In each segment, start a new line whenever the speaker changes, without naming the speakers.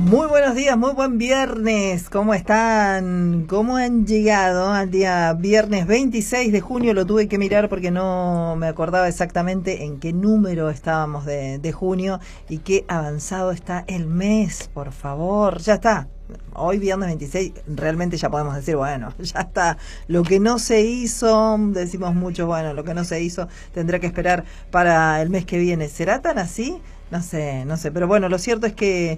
Muy buenos días, muy buen viernes. ¿Cómo están? ¿Cómo han llegado al día viernes 26 de junio? Lo tuve que mirar porque no me acordaba exactamente en qué número estábamos de junio y qué avanzado está el mes, por favor. Ya está. Hoy viernes 26 realmente ya podemos decir, bueno, ya está. Lo que no se hizo, decimos mucho, bueno, lo que no se hizo tendrá que esperar para el mes que viene. ¿Será tan así? No sé, pero bueno, lo cierto es que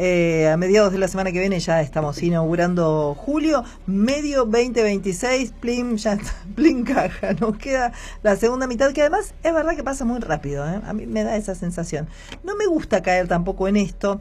a mediados de la semana que viene ya estamos inaugurando julio, medio 2026, plim, ya está, plim caja, nos queda la segunda mitad, que además es verdad que pasa muy rápido, ¿eh? A mí me da esa sensación. No me gusta caer tampoco en esto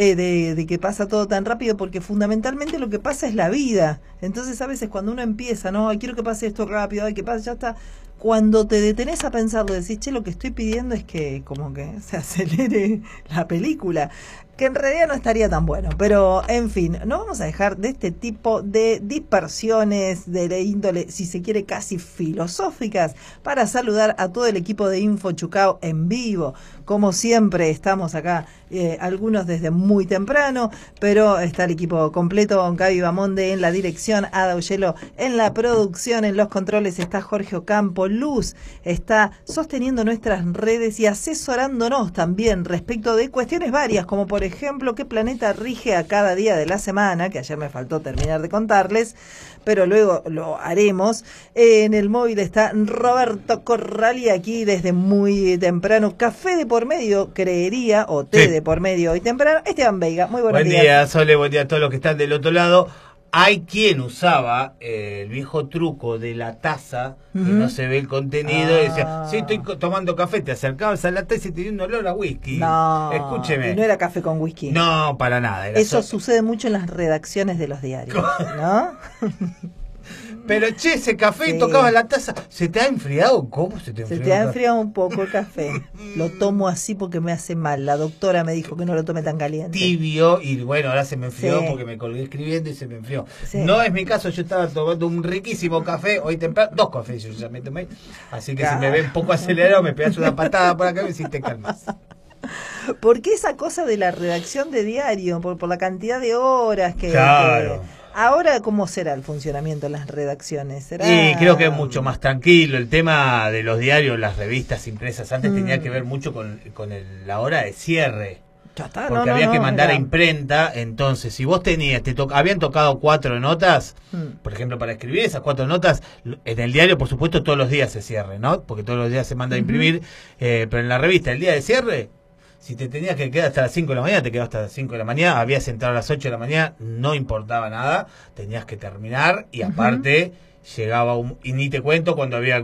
de que pasa todo tan rápido, porque fundamentalmente lo que pasa es la vida. Entonces a veces cuando uno empieza, no, ay, quiero que pase esto rápido, ay, que pase, ya está. Cuando te detenés a pensarlo, decís, che, lo que estoy pidiendo es que como que se acelere la película, que en realidad no estaría tan bueno, pero en fin, no vamos a dejar de este tipo de dispersiones de la índole, si se quiere, casi filosóficas, para saludar a todo el equipo de Info Chucao en vivo. Como siempre, estamos acá, algunos desde muy temprano, pero está el equipo completo, con Gaby Bamonde en la dirección, Ada Ugelo en la producción, en los controles está Jorge Ocampo, Luz está sosteniendo nuestras redes y asesorándonos también respecto de cuestiones varias, como por ejemplo qué planeta rige a cada día de la semana, que ayer me faltó terminar de contarles, pero luego lo haremos. En el móvil está Roberto Corral y aquí desde muy temprano, café de por medio, creería, o té de por medio hoy temprano, Esteban Veiga. Muy buenos días.
Buen día, Sole, buen día a todos los que están del otro lado. Hay quien usaba el viejo truco de la taza, que no se ve el contenido, y decía, sí, estoy tomando café, te acercabas a la taza y te dio un olor a whisky.
No,
escúcheme.
Y no era café con whisky.
No, para nada.
Eso sucede mucho en las redacciones de los diarios, ¿no?
Pero che, ese café y tocabas la taza, ¿se te ha enfriado? ¿Cómo se te enfrió?
Se te ha enfriado un poco el café. Lo tomo así porque me hace mal. La doctora me dijo que no lo tome tan caliente.
Tibio, y bueno, ahora se me enfrió porque me colgué escribiendo y se me enfrió. No es mi caso, yo estaba tomando un riquísimo café hoy temprano, 2 cafés yo ya me tomé, así que si me ve un poco acelerado me pegas una patada por acá y me hiciste calmas.
¿Por qué esa cosa de la redacción de diario? Por la cantidad de horas que...
Claro.
Ahora, ¿cómo será el funcionamiento en las redacciones? ¿Será...
Y creo que es mucho más tranquilo. El tema de los diarios, las revistas impresas antes tenía que ver mucho con la hora de cierre.
Ya está,
porque había que mandar a imprenta. Entonces, si vos tenías, habían tocado 4 notas, por ejemplo, para escribir esas 4 notas, en el diario, por supuesto, todos los días se cierre, ¿no? Porque todos los días se manda a imprimir, pero en la revista, el día de cierre, si te tenías que quedar hasta las 5 de la mañana, te quedabas hasta las 5 de la mañana, habías entrado a las 8 de la mañana, no importaba nada, tenías que terminar, y aparte llegaba y ni te cuento cuando había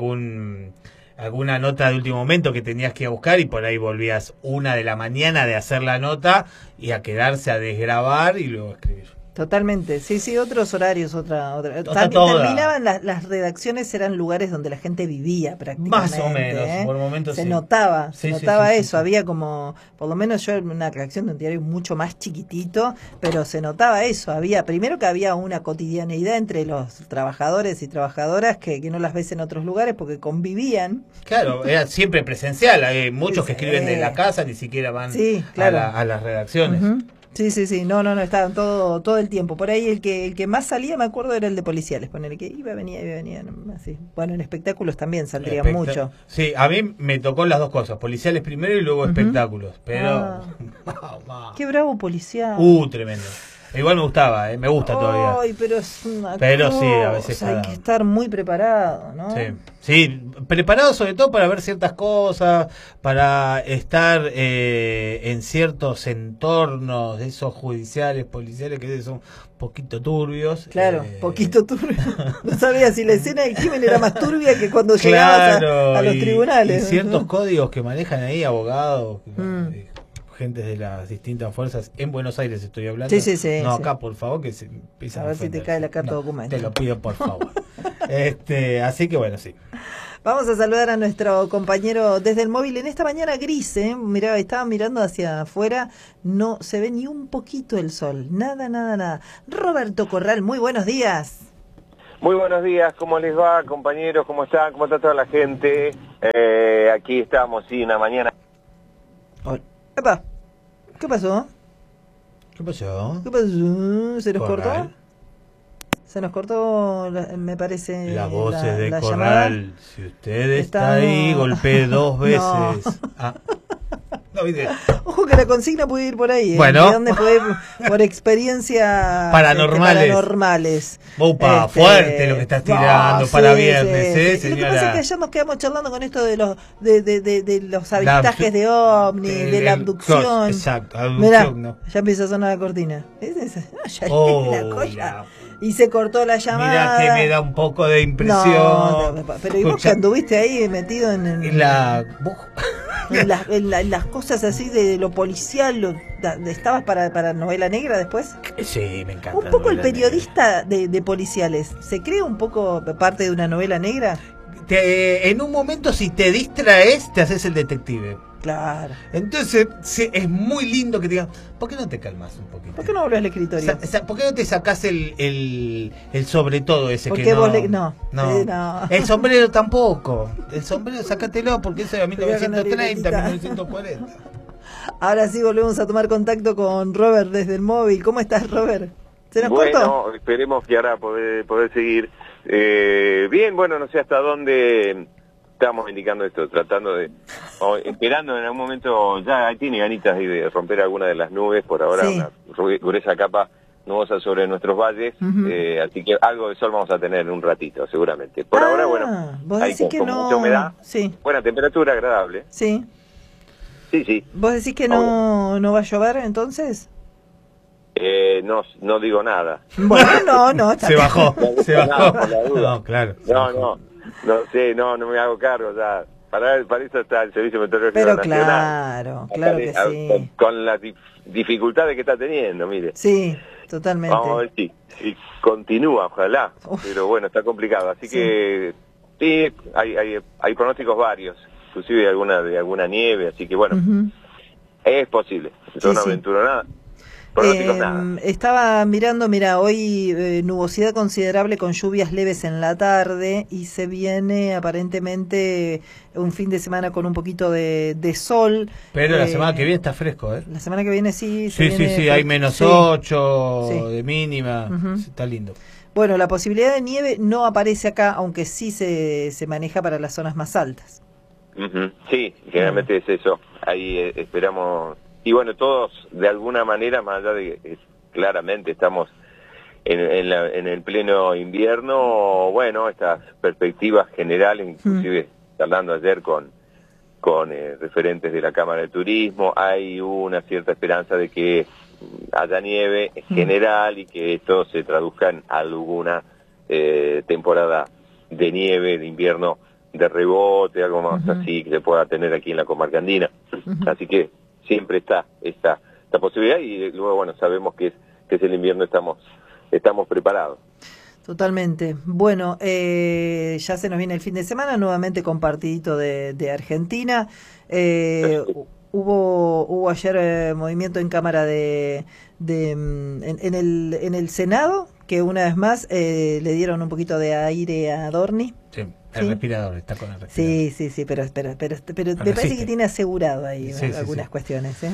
alguna nota de último momento que tenías que ir a buscar, y por ahí volvías 1 de la mañana de hacer la nota y a quedarse a desgrabar y luego escribir.
Totalmente, sí, otros horarios, terminaban las redacciones, eran lugares donde la gente vivía prácticamente.
Más o menos, por momentos
se
sí.
notaba eso,
sí.
Había como, por lo menos yo en una redacción de un diario mucho más chiquitito, pero se notaba eso, primero que había una cotidianeidad entre los trabajadores y trabajadoras que no las ves en otros lugares porque convivían.
Claro, era siempre presencial, hay muchos que escriben de la casa, ni siquiera van a las redacciones.
Sí, no, estaban todo el tiempo. Por ahí el que más salía, me acuerdo, era el de policiales, poner que iba, venía, así. Bueno, en espectáculos también saldrían mucho.
Sí, a mí me tocó las dos cosas, policiales primero y luego espectáculos, pero...
Qué bravo policial.
Tremendo. Igual me gustaba, me gusta todavía.
Ay, pero es una
pero
cosa,
sí, a veces
hay que estar muy preparado, ¿no?
Sí, preparado sobre todo para ver ciertas cosas, para estar en ciertos entornos de esos judiciales, policiales que son un poquito turbios.
Claro, poquito turbios. No sabía si la escena del crimen era más turbia que cuando llegabas a los tribunales.
Y ciertos códigos que manejan ahí abogados. Gentes de las distintas fuerzas en Buenos Aires estoy hablando.
Sí.
No, acá por favor que se empiezan
a ver si te cae la carta documento.
Te lo pido por favor. Así que bueno, sí.
Vamos a saludar a nuestro compañero desde el móvil en esta mañana gris, Mirá, estaba mirando hacia afuera, no se ve ni un poquito el sol, nada. Roberto Corral, muy buenos días.
Muy buenos días, ¿cómo les va, compañeros? ¿Cómo están? ¿Cómo está toda la gente? Aquí estamos, sí, una mañana.
Epa, ¿qué pasó?
¿Qué pasó?
¿Qué pasó? ¿Se nos cortó?
Corral.
Se nos cortó, me parece.
Las voces de
la
Corral.
llamada.
Si usted está ahí, golpee 2 veces. Ah. No, ¿viste?
Ojo que la consigna puede ir por ahí.
Bueno.
¿De dónde puede ir? Por experiencia paranormales.
Opa, fuerte lo que estás tirando para viernes,
sí. Lo que
señora?
pasa es que ayer nos quedamos charlando con esto de los los avistajes de ovni, de la abducción.
Exacto, abducción,
Mirá,
no.
ya empieza a sonar la cortina. Ya
Oh,
la cosa. Y se cortó la llamada.
Mira que me da un poco de impresión.
No, pero ¿y vos que anduviste ahí metido en
en las
cosas así de lo policial? ¿Estabas para novela negra después?
Sí, me encanta.
Un poco el periodista de policiales. ¿Se cree un poco parte de una novela negra?
En un momento, si te distraes, te haces el detective.
Claro.
Entonces, sí, es muy lindo que te digan, ¿por qué no te calmas un poquito?
¿Por qué no volvés al escritorio?
¿Por qué no te sacás el sobre todo ese
¿Por
que
qué
no?
vos no.
El sombrero tampoco. El sombrero, sácatelo porque eso es de
Te voy a ganar
1930,
libretita.
1940.
Ahora sí volvemos a tomar contacto con Robert desde el móvil. ¿Cómo estás, Robert? ¿Se nos cortó?
Bueno, esperemos que ahora poder seguir. Bien, bueno, no sé hasta dónde estamos indicando esto, tratando de, esperando en algún momento, ya tiene ganitas de romper alguna de las nubes, por ahora
Sí.
una gruesa capa nubosa sobre nuestros valles, así que algo de sol vamos a tener en un ratito, seguramente. Por ahora, bueno,
vos
hay
decís que
con
no.
mucha humedad,
Sí,
buena temperatura, agradable.
sí.
Sí.
¿Vos decís que no va a llover entonces?
No digo nada.
Bueno, no, está
Se
bien.
bajó, se
Nada,
bajó.
por la duda.
No, claro.
No sé, no me hago cargo ya. Para eso está el Servicio Meteorológico
Pero
Nacional.
claro que sí.
Con las dificultades que está teniendo, mire.
Sí, totalmente.
Vamos a ver si continúa, ojalá.
Uf.
Pero bueno, está complicado. Así
Sí.
que sí, hay pronósticos varios, inclusive de alguna nieve, así que bueno,
Ujú.
es posible. Yo
Sí,
no
sí.
aventuro nada. Pronósticos nada.
Estaba mirando, mira, hoy nubosidad considerable con lluvias leves en la tarde y se viene aparentemente un fin de semana con un poquito de sol.
Pero la semana que viene está fresco, ¿eh?
La semana que viene sí.
Sí, hay menos
sí.
8
Sí.
de mínima.
Ujú.
Está lindo.
Bueno, la posibilidad de nieve no aparece acá, aunque sí se maneja para las zonas más altas.
Ujú. Sí, generalmente es eso. Ahí esperamos. Y bueno, todos de alguna manera, más allá de que claramente estamos en el pleno invierno, bueno, estas perspectivas generales, inclusive hablando ayer con referentes de la Cámara de Turismo, hay una cierta esperanza de que haya nieve en general y que esto se traduzca en alguna temporada de nieve, de invierno, de rebote, algo más así que se pueda tener aquí en la comarca andina. Así que siempre está esta posibilidad y luego, bueno, sabemos que es el invierno, estamos preparados.
Totalmente. Bueno, ya se nos viene el fin de semana, nuevamente con partidito de Argentina. Hubo ayer movimiento en Cámara en el Senado, que una vez más le dieron un poquito de aire a Dorni.
Sí, el respirador, está con el respirador.
Sí, pero me parece que tiene asegurado ahí algunas cuestiones.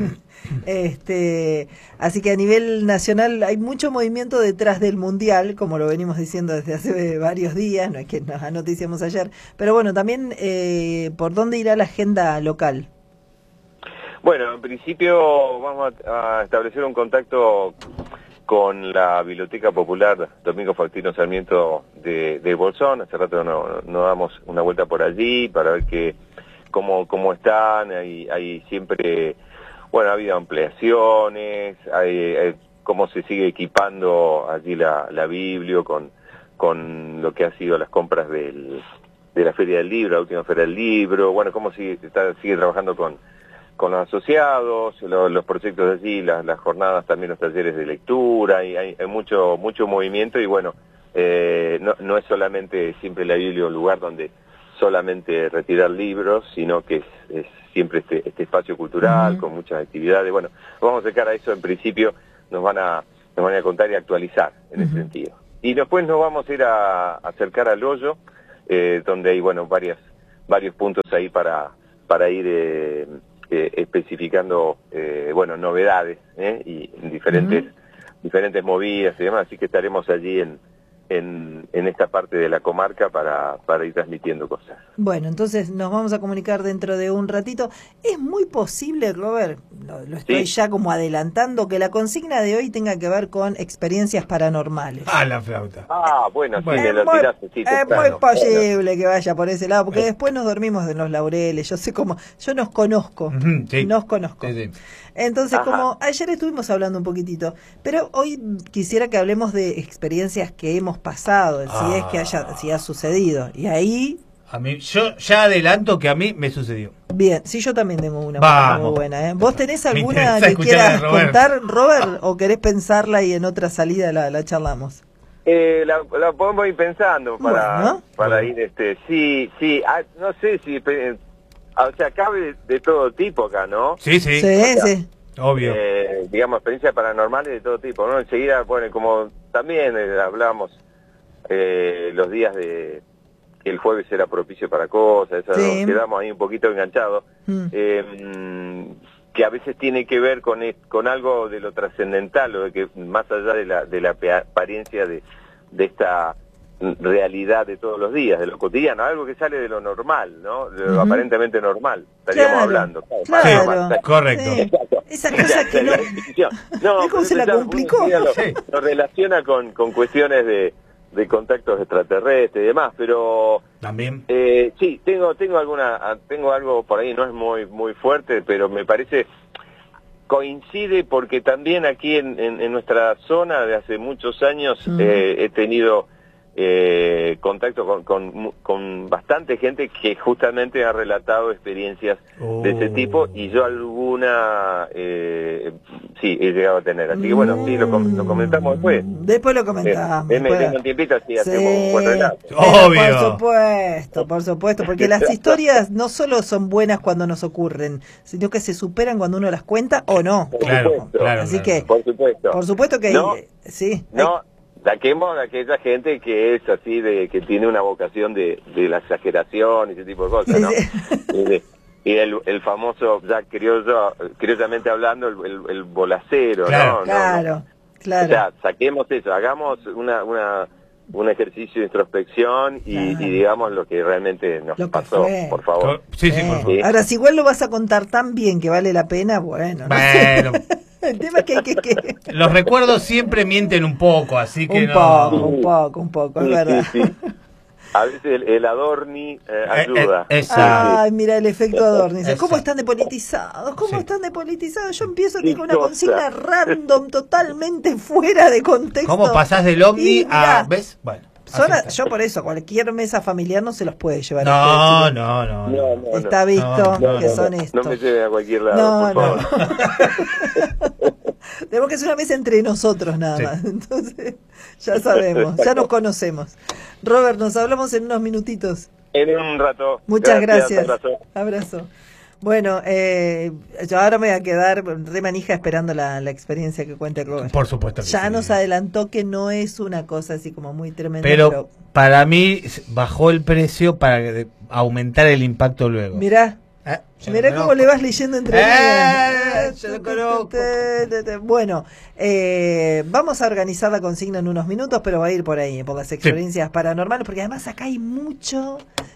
Así que a nivel nacional hay mucho movimiento detrás del Mundial, como lo venimos diciendo desde hace varios días, no es que nos anoticiamos ayer, pero bueno, también ¿por dónde irá la agenda local?
Bueno, en principio vamos a establecer un contacto con la Biblioteca Popular Domingo Faustino Sarmiento de Bolsón. Hace rato nos damos una vuelta por allí para ver cómo están. Hay siempre, bueno, ha habido ampliaciones, hay cómo se sigue equipando allí la Biblio con lo que ha sido las compras de la Feria del Libro, la última Feria del Libro, bueno, cómo sigue trabajando con los asociados, los proyectos de allí, las jornadas, también los talleres de lectura, hay mucho movimiento y bueno, no es solamente siempre la Biblia un lugar donde solamente retirar libros, sino que es siempre este espacio cultural con muchas actividades. Bueno, vamos a acercar a eso, en principio nos van a contar y actualizar en ese sentido. Y después nos vamos a ir a acercar al Hoyo, donde hay, bueno, varios puntos ahí para ir especificando, bueno, novedades y diferentes movidas y demás, así que estaremos allí en esta parte de la comarca para ir transmitiendo cosas.
Bueno, entonces nos vamos a comunicar dentro de un ratito. Es muy posible, Robert, lo estoy ya como adelantando, que la consigna de hoy tenga que ver con experiencias paranormales.
Ah, la flauta.
Ah, bueno, sí, me lo
muy,
tiraste. Sí,
es muy posible que vaya por ese lado, porque después nos dormimos en los laureles. Yo sé cómo, yo nos conozco,
Sí.
nos conozco.
Sí, sí.
Entonces,
Ajá.
como ayer estuvimos hablando un poquitito, pero hoy quisiera que hablemos de experiencias que hemos pasado, si es que si ha sucedido. Y ahí,
A mí, yo ya adelanto que a mí me sucedió.
bien, sí, yo también tengo una
Vamos.
muy buena. ¿Vos tenés
Me
alguna
interesa
que
escuchar
quieras
a Robert.
contar, Robert, o querés pensarla y en otra salida la charlamos?
La podemos ir pensando para
Bueno.
ir, sí, no sé si, o sea, cabe de todo tipo acá, ¿no?
Sí, sí.
Sí.
Obvio.
Digamos, experiencias paranormales de todo tipo, ¿no? Enseguida, bueno, como también hablábamos los días de que el jueves era propicio para cosas, eso,
Sí.
nos quedamos ahí un poquito enganchados, que a veces tiene que ver con algo de lo trascendental, o de que más allá de la apariencia de esta realidad de todos los días, de lo cotidiano, algo que sale de lo normal, ¿no? De lo aparentemente normal, estaríamos hablando.
Claro.
Correcto.
Sí. Esa cosa que no...
No,
¿Cómo se la complicó?
Lo relaciona con cuestiones de contactos extraterrestres y demás, pero
También.
sí, tengo algo por ahí, no es muy fuerte, pero me parece coincide porque también aquí en nuestra zona de hace muchos años he tenido contacto con bastante gente que justamente ha relatado experiencias de ese tipo, y yo alguna sí he llegado a tener, así que bueno, sí, lo comentamos después.
Después lo comentamos.
Denme un tiempito, así hacemos un buen relato.
Obvio.
Por supuesto, porque las historias no solo son buenas cuando nos ocurren, sino que se superan cuando uno las cuenta o no.
Claro, claro.
Así
claro.
que,
Por supuesto
que
No,
sí.
No, saquemos a aquella gente que es así, que tiene una vocación de la exageración y ese tipo de cosas, ¿no?
Sí.
Y el famoso, ya criollamente hablando, el bolacero,
Claro.
¿no?
Claro.
O sea, saquemos eso, hagamos un ejercicio de introspección y digamos lo que realmente nos
Lo que
pasó,
fue.
por favor.
Sí, por favor.
Sí.
Ahora, si igual lo vas a contar tan bien que vale la pena, bueno. ¿no?
Bueno,
El tema es que
los recuerdos siempre mienten un poco, así que
un
no.
poco, es
Sí,
verdad.
sí. A veces el Adorni ayuda.
Exacto.
Ay, mira el efecto Adorni. Dice, ¿cómo
Exacto.
están depolitizados? ¿Cómo
Sí.
están depolitizados? Yo empiezo
Qué
con una
cosa.
consigna random, totalmente fuera de contexto.
¿Cómo pasás del ovni
Y mirá,
a... ¿Ves? Bueno.
yo por eso, cualquier mesa familiar no se los puede llevar.
No,
a ustedes,
no.
No,
Está visto
No,
que son
no
estos.
me lleve a cualquier lado, por favor.
Tenemos que hacer una mesa entre nosotros nada
Sí.
más. Entonces, ya sabemos, ya nos conocemos. Robert, nos hablamos en unos minutitos.
En un rato.
Muchas gracias.
Abrazo.
Bueno, yo ahora me voy a quedar re manija esperando la experiencia que cuente Robert.
Por supuesto que
Ya
sí.
nos adelantó que no es una cosa así como muy tremenda.
Pero para mí bajó el precio para aumentar el impacto luego.
Mirá,
Yo
mirá
lo
cómo
conozco.
le vas leyendo entre líneas.
Yo lo conozco.
Bueno, vamos a organizar la consigna en unos minutos, pero va a ir por ahí, por las experiencias paranormales, porque además acá hay mucho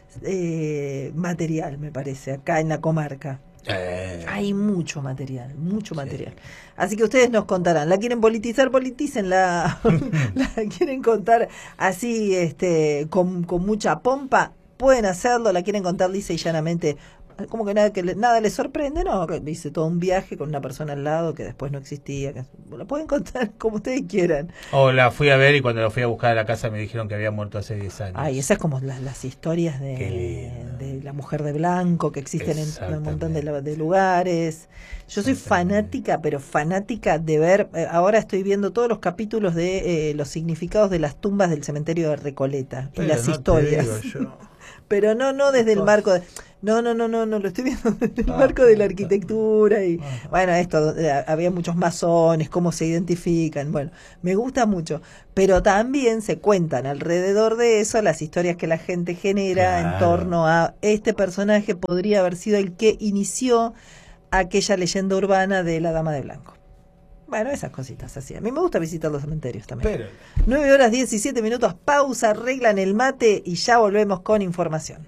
material, me parece, acá en la comarca. Hay mucho material. Así que ustedes nos contarán. ¿La quieren politizar? Politícenla. ¿La quieren contar así, con mucha pompa? Pueden hacerlo. ¿La quieren contar lisa y llanamente? Como que nada les sorprende, ¿no? Que hice todo un viaje con una persona al lado que después no existía. La pueden contar como ustedes quieran.
O la fui a ver y cuando la fui a buscar a la casa me dijeron que había muerto hace 10 años.
Ay, esas como las historias de la mujer de blanco que existen en un montón de lugares. Yo soy fanática, pero fanática de ver, ahora estoy viendo todos los capítulos de los significados de las tumbas del cementerio de Recoleta y las historias. Pero no desde el marco de... No, lo estoy viendo desde el marco de la arquitectura y bueno, esto, había muchos masones, cómo se identifican, bueno, me gusta mucho, pero también se cuentan alrededor de eso las historias que la gente genera en torno a este personaje podría haber sido el que inició aquella leyenda urbana de la Dama de Blanco. Bueno, esas cositas así. A mí me gusta visitar los cementerios también.
Pero
9:17, pausa, arreglan el mate y ya volvemos con información.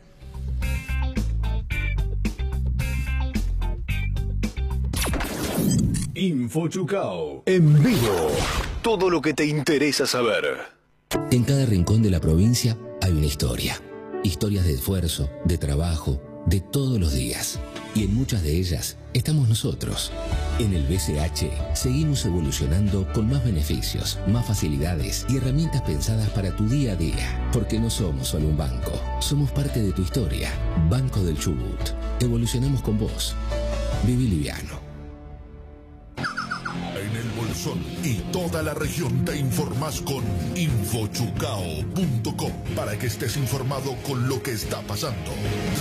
InfoChucao en vivo. Todo lo que te interesa saber.
En cada rincón de la provincia hay una historia. Historias de esfuerzo, de trabajo, de todos los días. Y en muchas de ellas estamos nosotros. En el BCH seguimos evolucionando con más beneficios, más facilidades y herramientas pensadas para tu día a día. Porque no somos solo un banco, somos parte de tu historia. Banco del Chubut. Evolucionamos con vos. Viví liviano.
En el Bolsón y toda la región te informás con infochucao.com para que estés informado con lo que está pasando.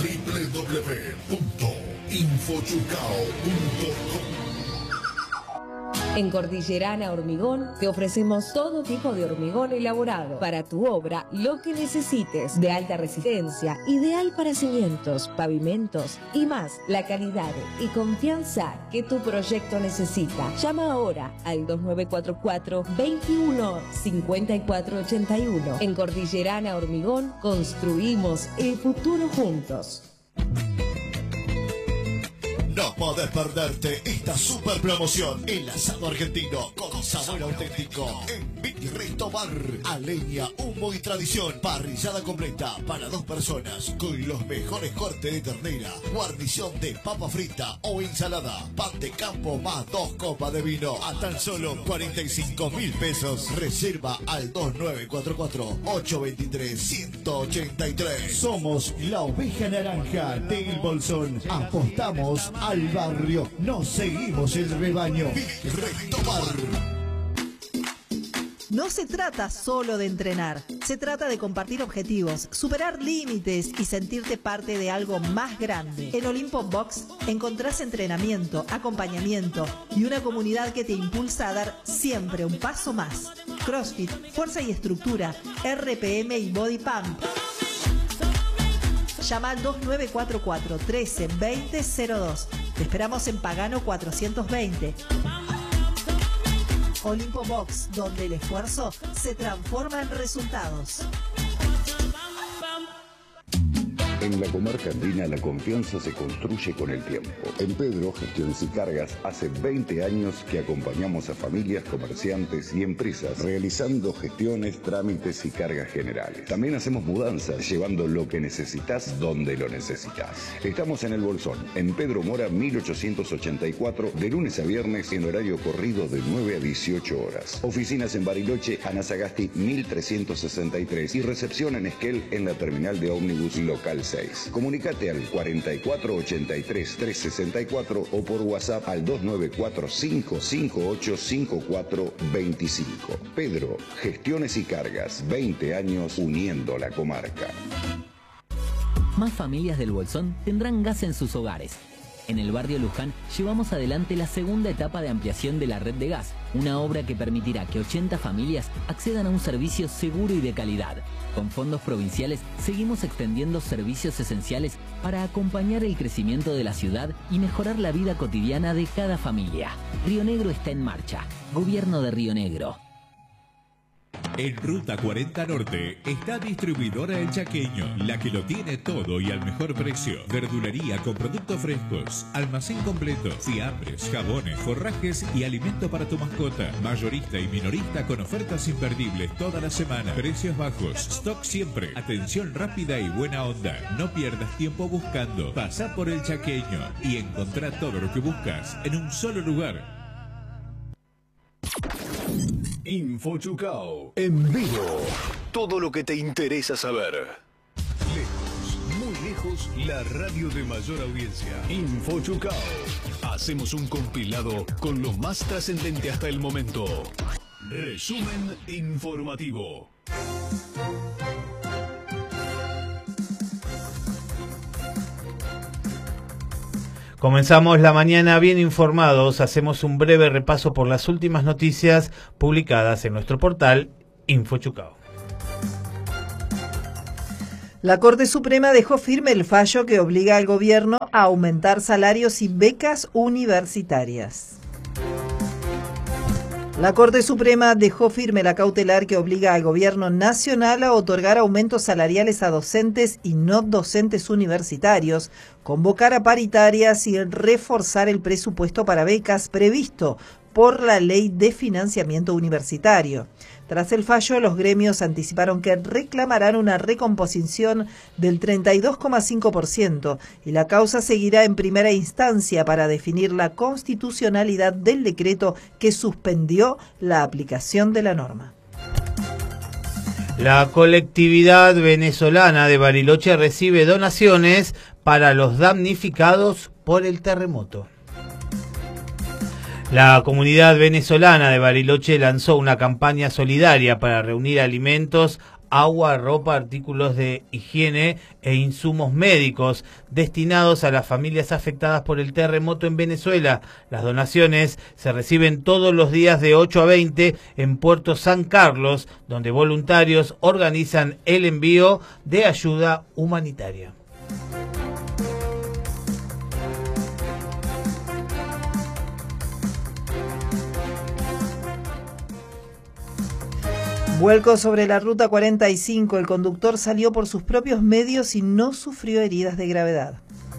www.infochucao.com.
En Cordillerana Hormigón te ofrecemos todo tipo de hormigón elaborado para tu obra, lo que necesites, de alta resistencia, ideal para cimientos, pavimentos y más, la calidad y confianza que tu proyecto necesita. Llama ahora al 2944 21 54 81. En Cordillerana Hormigón construimos el futuro juntos.
No podés perderte esta super promoción. El asado argentino con sabor auténtico en Virreto Bar. A leña, humo y tradición. Parrillada completa para 2 personas con los mejores cortes de ternera, guarnición de papa frita o ensalada, pan de campo más 2 copas de vino a tan solo 45.000 pesos. Reserva al 2944-823-183. Somos la oveja naranja del Bolsón. Apostamos al barrio, nos seguimos el rebaño. Virreto Bar.
No se trata solo de entrenar, se trata de compartir objetivos, superar límites y sentirte parte de algo más grande. En Olimpo Box encontrás entrenamiento, acompañamiento y una comunidad que te impulsa a dar siempre un paso más. CrossFit, fuerza y estructura, RPM y Body Pump. Llama al 2944 13 20 02. Te esperamos en Pagano 420. Olimpo Box, donde el esfuerzo se transforma en resultados.
En la comarca andina la confianza se construye con el tiempo. En Pedro, Gestiones y Cargas, hace 20 años que acompañamos a familias, comerciantes y empresas realizando gestiones, trámites y cargas generales. También hacemos mudanzas, llevando lo que necesitas donde lo necesitas. Estamos en el Bolsón, en Pedro Mora 1884, de lunes a viernes en horario corrido de 9 a 18 horas. Oficinas en Bariloche, Ana Sagasti 1363 y recepción en Esquel en la terminal de ómnibus local 6. Comunicate al 4483-364 o por WhatsApp al 2945585425. Pedro, Gestiones y Cargas, 20 años uniendo la comarca.
Más familias del Bolsón tendrán gas en sus hogares. En el barrio Luján llevamos adelante la segunda etapa de ampliación de la red de gas, una obra que permitirá que 80 familias accedan a un servicio seguro y de calidad. Con fondos provinciales seguimos extendiendo servicios esenciales para acompañar el crecimiento de la ciudad y mejorar la vida cotidiana de cada familia. Río Negro está en marcha. Gobierno de Río Negro.
En Ruta 40 Norte está distribuidora El Chaqueño, la que lo tiene todo y al mejor precio. Verdulería con productos frescos, almacén completo, fiambres, jabones, forrajes y alimento para tu mascota. Mayorista y minorista con ofertas imperdibles toda la semana. Precios bajos, stock siempre, atención rápida y buena onda. No pierdas tiempo buscando. Pasá por El Chaqueño y encontrá todo lo que buscas en un solo lugar.
InfoChucao en vivo. Todo lo que te interesa saber. Lejos, muy lejos, la radio de mayor audiencia. InfoChucao. Hacemos un compilado con lo más trascendente hasta el momento. Resumen informativo.
Comenzamos la mañana bien informados. Hacemos un breve repaso por las últimas noticias publicadas en nuestro portal InfoChucao.
La Corte Suprema dejó firme el fallo que obliga al gobierno a aumentar salarios y becas universitarias. La Corte Suprema dejó firme la cautelar que obliga al Gobierno Nacional a otorgar aumentos salariales a docentes y no docentes universitarios, convocar a paritarias y reforzar el presupuesto para becas previsto por la Ley de Financiamiento Universitario. Tras el fallo, los gremios anticiparon que reclamarán una recomposición del 32,5% y la causa seguirá en primera instancia para definir la constitucionalidad del decreto que suspendió la aplicación de la norma.
La colectividad venezolana de Bariloche recibe donaciones para los damnificados por el terremoto. La comunidad venezolana de Bariloche lanzó una campaña solidaria para reunir alimentos, agua, ropa, artículos de higiene e insumos médicos destinados a las familias afectadas por el terremoto en Venezuela. Las donaciones se reciben todos los días de 8 a 20 en Puerto San Carlos, donde voluntarios organizan el envío de ayuda humanitaria.
Vuelco sobre la ruta 45. El conductor salió por sus propios medios y no sufrió heridas de gravedad.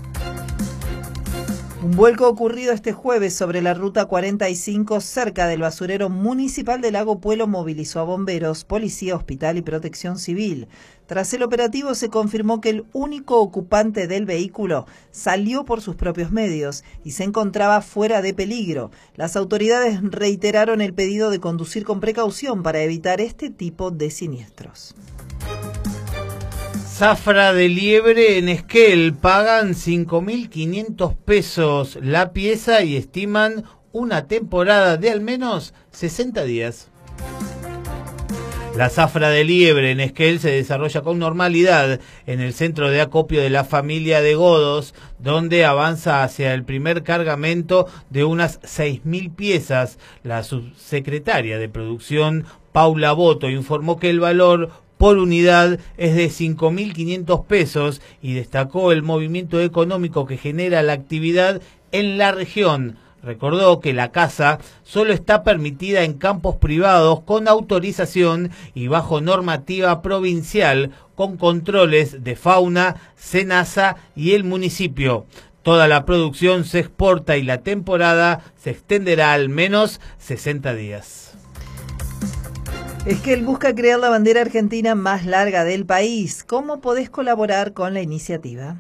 Un vuelco ocurrido este jueves sobre la ruta 45 cerca del basurero municipal de Lago Puelo movilizó a bomberos, policía, hospital y protección civil. Tras el operativo se confirmó que el único ocupante del vehículo salió por sus propios medios y se encontraba fuera de peligro. Las autoridades reiteraron el pedido de conducir con precaución para evitar este tipo de siniestros.
Zafra de liebre en Esquel pagan 5.500 pesos la pieza y estiman una temporada de al menos 60 días. La zafra de liebre en Esquel se desarrolla con normalidad en el centro de acopio de la familia de Godos, donde avanza hacia el primer cargamento de unas 6.000 piezas. La subsecretaria de Producción, Paula Boto, informó que el valor por unidad es de 5.500 pesos y destacó el movimiento económico que genera la actividad en la región. Recordó que la caza solo está permitida en campos privados con autorización y bajo normativa provincial con controles de fauna, SENASA y el municipio. Toda la producción se exporta y la temporada se extenderá al menos 60 días.
Esquel busca crear la bandera argentina más larga del país. ¿Cómo podés colaborar con la iniciativa?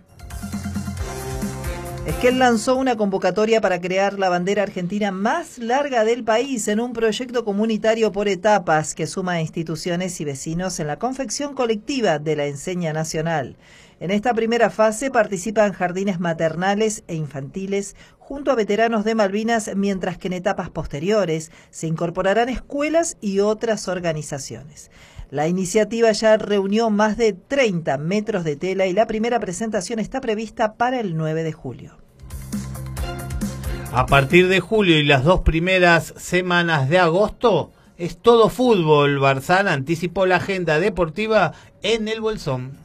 Esquel lanzó una convocatoria para crear la bandera argentina más larga del país en un proyecto comunitario por etapas que suma a instituciones y vecinos en la confección colectiva de la enseña nacional. En esta primera fase participan jardines maternales e infantiles junto a veteranos de Malvinas, mientras que en etapas posteriores se incorporarán escuelas y otras organizaciones. La iniciativa ya reunió más de 30 metros de tela y la primera presentación está prevista para el 9 de julio.
A partir de julio y las 2 primeras semanas de agosto es todo fútbol. Barzán anticipó la agenda deportiva en el Bolsón.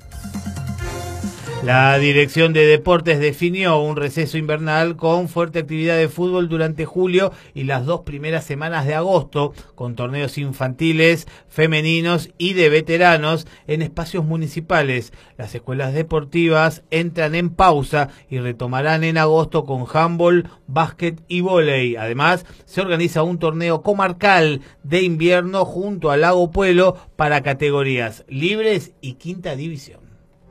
La Dirección de Deportes definió un receso invernal con fuerte actividad de fútbol durante julio y las 2 primeras semanas de agosto, con torneos infantiles, femeninos y de veteranos en espacios municipales. Las escuelas deportivas entran en pausa y retomarán en agosto con handball, básquet y vóley. Además, se organiza un torneo comarcal de invierno junto al Lago Puelo para categorías libres y quinta división.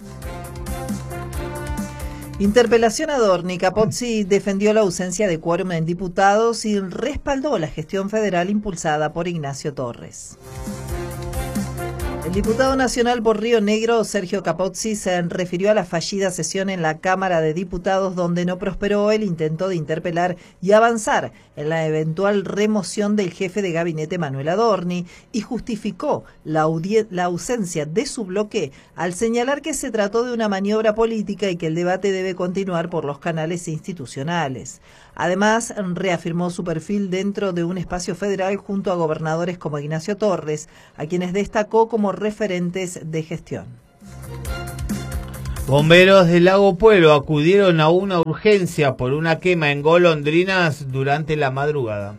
Interpelación a Dorni. Capozzi defendió la ausencia de quórum en diputados y respaldó la gestión federal impulsada por Ignacio Torres. El diputado nacional por Río Negro, Sergio Capozzi, se refirió a la fallida sesión en la Cámara de Diputados donde no prosperó el intento de interpelar y avanzar en la eventual remoción del jefe de gabinete Manuel Adorni y justificó la ausencia de su bloque al señalar que se trató de una maniobra política y que el debate debe continuar por los canales institucionales. Además, reafirmó su perfil dentro de un espacio federal junto a gobernadores como Ignacio Torres, a quienes destacó como referentes de gestión.
Bomberos del Lago Puelo acudieron a una urgencia por una quema en golondrinas durante la madrugada.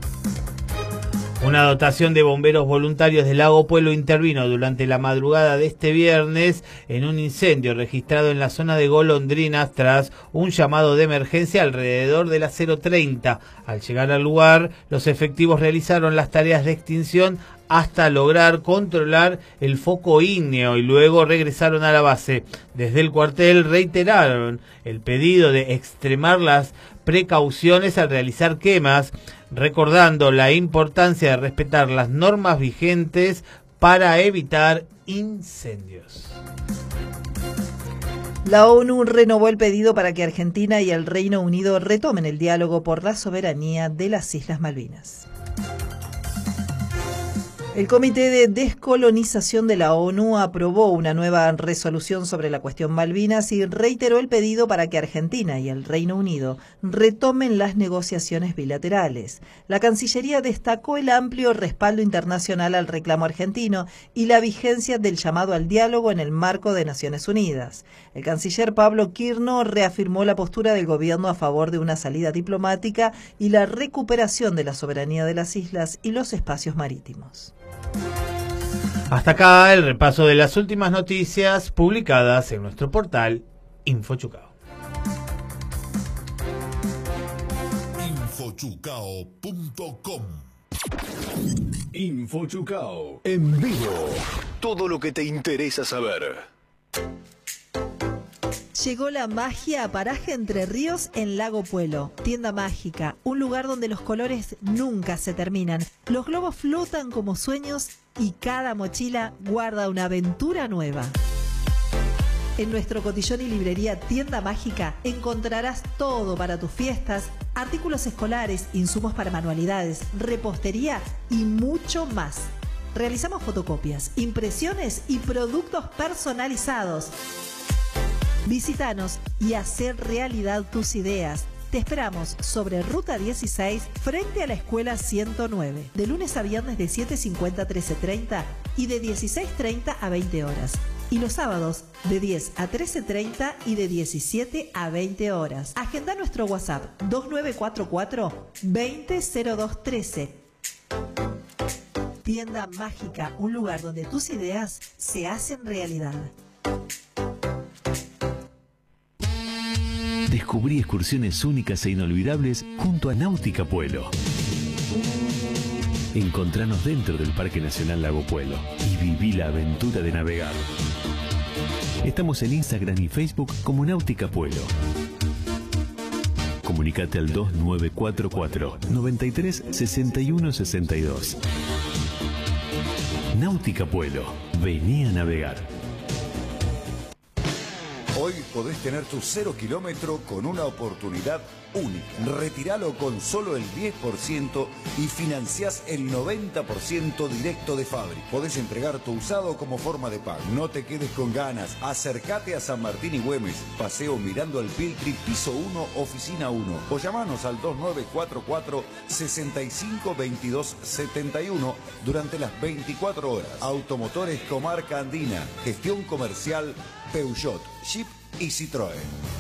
Una dotación de bomberos voluntarios del Lago Puelo intervino durante la madrugada de este viernes en un incendio registrado en la zona de Golondrinas tras un llamado de emergencia alrededor de las 0:30. Al llegar al lugar, los efectivos realizaron las tareas de extinción hasta lograr controlar el foco ígneo y luego regresaron a la base. Desde el cuartel reiteraron el pedido de extremar las precauciones al realizar quemas, recordando la importancia de respetar las normas vigentes para evitar incendios.
La ONU renovó el pedido para que Argentina y el Reino Unido retomen el diálogo por la soberanía de las Islas Malvinas. El Comité de Descolonización de la ONU aprobó una nueva resolución sobre la cuestión Malvinas y reiteró el pedido para que Argentina y el Reino Unido retomen las negociaciones bilaterales. La Cancillería destacó el amplio respaldo internacional al reclamo argentino y la vigencia del llamado al diálogo en el marco de Naciones Unidas. El canciller Pablo Quirno reafirmó la postura del gobierno a favor de una salida diplomática y la recuperación de la soberanía de las islas y los espacios marítimos.
Hasta acá el repaso de las últimas noticias publicadas en nuestro portal InfoChucao.
Infochucao.com.
InfoChucao en vivo. Todo lo que te interesa saber.
Llegó la magia a Paraje Entre Ríos en Lago Puelo. Tienda mágica, un lugar donde los colores nunca se terminan. Los globos flotan como sueños y cada mochila guarda una aventura nueva. En nuestro cotillón y librería Tienda Mágica encontrarás todo para tus fiestas, artículos escolares, insumos para manualidades, repostería y mucho más. Realizamos fotocopias, impresiones y productos personalizados. Visítanos y hacer realidad tus ideas. Te esperamos sobre Ruta 16 frente a la Escuela 109, de lunes a viernes de 7:50 a 13:30 y de 16:30 a 20 horas. Y los sábados de 10 a 13:30 y de 17 a 20 horas. Agenda nuestro WhatsApp 2944 200213. Tienda Mágica, un lugar donde tus ideas se hacen realidad.
Descubrí excursiones únicas e inolvidables junto a Náutica Puelo. Encontranos dentro del Parque Nacional Lago Puelo y viví la aventura de navegar. Estamos en Instagram y Facebook como Náutica Puelo. Comunicate al 2944 93 61 62. Náutica Puelo. Vení a navegar.
Hoy podés tener tu 0 kilómetro con una oportunidad única. Retiralo con solo el 10% y financiás el 90% directo de fábrica. Podés entregar tu usado como forma de pago. No te quedes con ganas. Acércate a San Martín y Güemes. Paseo Mirando al Piltri, piso 1, oficina 1. O llamanos al 2944 65 22 71 durante las 24 horas. Automotores Comarca Andina. Gestión comercial Peugeot, Jeep y Citroën.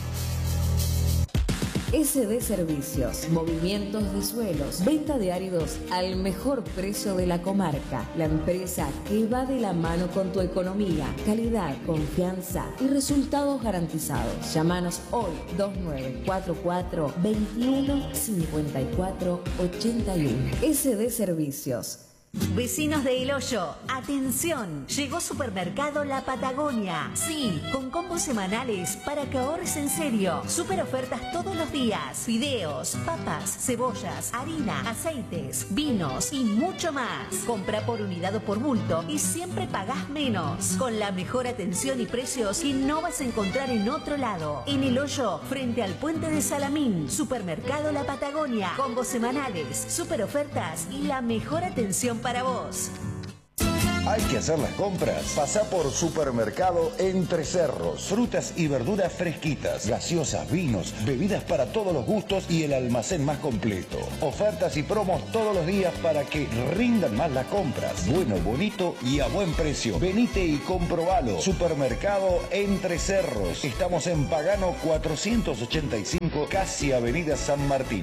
SD Servicios, movimientos de suelos, venta de áridos al mejor precio de la comarca. La empresa que va de la mano con tu economía, calidad, confianza y resultados garantizados. Llámanos hoy 2944 21 54 81. SD Servicios.
Vecinos de El Hoyo, atención, llegó Supermercado La Patagonia. Sí, con combos semanales para que ahorres en serio. Super ofertas todos los días. Fideos, papas, cebollas, harina, aceites, vinos y mucho más. Compra por unidad o por bulto y siempre pagás menos. Con la mejor atención y precios que no vas a encontrar en otro lado. En El Hoyo, frente al puente de Salamín. Supermercado La Patagonia. Combos semanales, super ofertas y la mejor atención para vos.
Hay que hacer las compras. Pasá por Supermercado Entre Cerros. Frutas y verduras fresquitas, gaseosas, vinos, bebidas para todos los gustos y el almacén más completo. Ofertas y promos todos los días para que rindan más las compras. Bueno, bonito y a buen precio. Venite y comprobalo. Supermercado Entre Cerros. Estamos en Pagano 485, casi Avenida San Martín.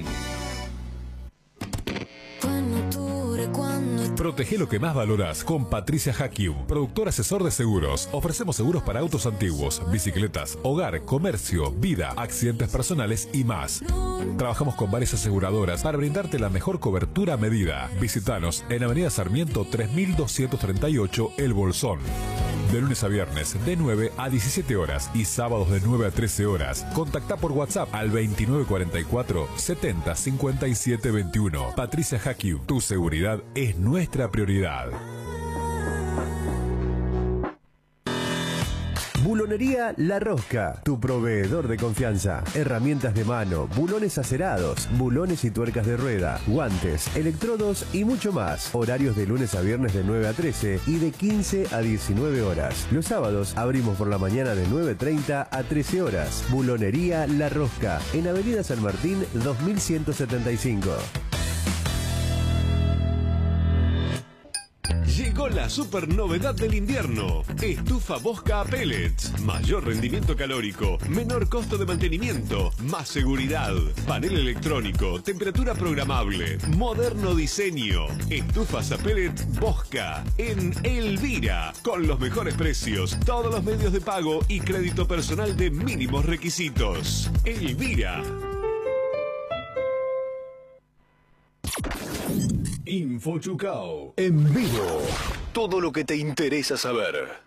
Protege lo que más valoras con Patricia Hakium, productor asesor de seguros. Ofrecemos seguros para autos antiguos, bicicletas, hogar, comercio, vida, accidentes personales y más. Trabajamos con varias aseguradoras para brindarte la mejor cobertura a medida. Visítanos en Avenida Sarmiento 3238 El Bolsón. De lunes a viernes, de 9 a 17 horas y sábados de 9 a 13 horas. Contactá por WhatsApp al 2944 70 57 21. Patricia Hakium, tu seguridad es nuestra prioridad.
Bulonería La Rosca, tu proveedor de confianza. Herramientas de mano, bulones acerados, bulones y tuercas de rueda, guantes, electrodos y mucho más. Horarios de lunes a viernes de 9 a 13 y de 15 a 19 horas. Los sábados abrimos por la mañana de 9:30 a 13 horas. Bulonería La Rosca, en Avenida San Martín 2175.
Llegó la super novedad del invierno. Estufa Bosca a pellets. Mayor rendimiento calórico, menor costo de mantenimiento, más seguridad. Panel electrónico, temperatura programable, moderno diseño. Estufas a pellet Bosca en Elvira. Con los mejores precios, todos los medios de pago y crédito personal de mínimos requisitos. Elvira. Infochucao en vivo. Todo lo que te interesa saber.